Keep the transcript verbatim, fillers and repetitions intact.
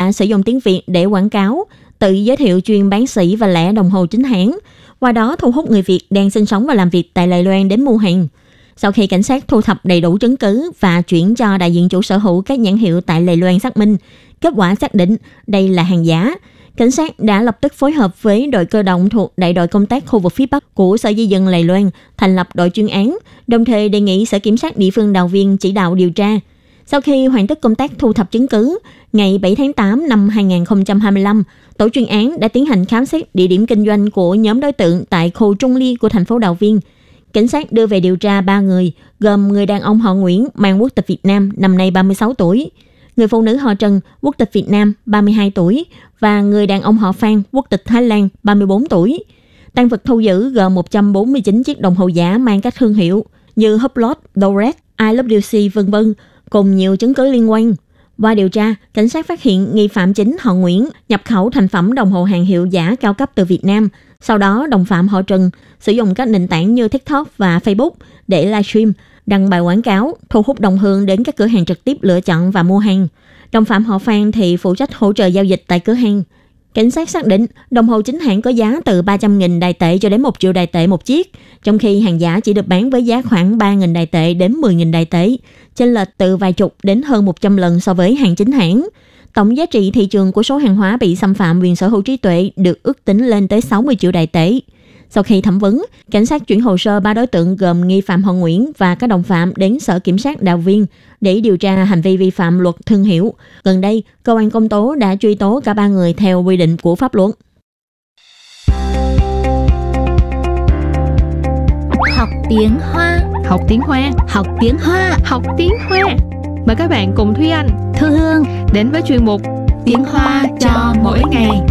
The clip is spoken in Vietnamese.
đã sử dụng tiếng Việt để quảng cáo, tự giới thiệu chuyên bán sỉ và lẻ đồng hồ chính hãng, qua đó thu hút người Việt đang sinh sống và làm việc tại Đài Loan đến mua hàng. Sau khi cảnh sát thu thập đầy đủ chứng cứ và chuyển cho đại diện chủ sở hữu các nhãn hiệu tại Đài Loan xác minh, kết quả xác định đây là hàng giả. Cảnh sát đã lập tức phối hợp với đội cơ động thuộc Đại đội công tác khu vực phía Bắc của Sở Di dân Đài Loan thành lập đội chuyên án, đồng thời đề nghị Sở Kiểm sát địa phương Đào Viên chỉ đạo điều tra. Sau khi hoàn tất công tác thu thập chứng cứ, ngày bảy tháng tám năm hai nghìn không trăm hai mươi lăm, tổ chuyên án đã tiến hành khám xét địa điểm kinh doanh của nhóm đối tượng tại khu Trung Ly của thành phố Đào Viên. Cảnh sát đưa về điều tra ba người, gồm người đàn ông họ Nguyễn mang quốc tịch Việt Nam, năm nay ba mươi sáu tuổi, người phụ nữ họ Trần, quốc tịch Việt Nam, ba mươi hai tuổi, và người đàn ông họ Phan, quốc tịch Thái Lan, ba mươi bốn tuổi. Tang vật thu giữ gồm một trăm bốn mươi chín chiếc đồng hồ giả mang các thương hiệu như Hublot, Rolex, I W C, vân vân, cùng nhiều chứng cứ liên quan. Qua điều tra, cảnh sát phát hiện nghi phạm chính họ Nguyễn nhập khẩu thành phẩm đồng hồ hàng hiệu giả cao cấp từ Việt Nam. Sau đó, đồng phạm họ Trần sử dụng các nền tảng như TikTok và Facebook để livestream, đăng bài quảng cáo, thu hút đồng hương đến các cửa hàng trực tiếp lựa chọn và mua hàng. Đồng phạm họ Phan thì phụ trách hỗ trợ giao dịch tại cửa hàng. Cảnh sát xác định đồng hồ chính hãng có giá từ ba trăm nghìn đài tệ cho đến một triệu đài tệ một chiếc, trong khi hàng giả chỉ được bán với giá khoảng ba nghìn đài tệ đến mười nghìn đài tệ, chênh lệch từ vài chục đến hơn một trăm lần so với hàng chính hãng. Tổng giá trị thị trường của số hàng hóa bị xâm phạm quyền sở hữu trí tuệ được ước tính lên tới sáu mươi triệu đài tệ. Sau khi thẩm vấn, cảnh sát chuyển hồ sơ ba đối tượng gồm nghi phạm họ Nguyễn và các đồng phạm đến Sở Kiểm sát Đào Viên để điều tra hành vi vi phạm luật thương hiệu. Gần đây, cơ quan công tố đã truy tố cả ba người theo quy định của pháp luật. Học tiếng Hoa, học tiếng Hoa, học tiếng Hoa, học tiếng Hoa. Mời các bạn cùng Thúy Anh, Thư Hương đến với chuyên mục Tiếng Hoa cho mỗi ngày.